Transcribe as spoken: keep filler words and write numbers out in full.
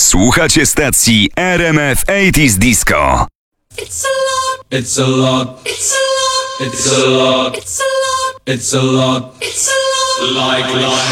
Słuchacie stacji R M F osiemdziesiąt Disco. It's a lot. It's a lot. It's a lot. It's a lot. It's a lot. It's a lot. It's a lot. Like, like.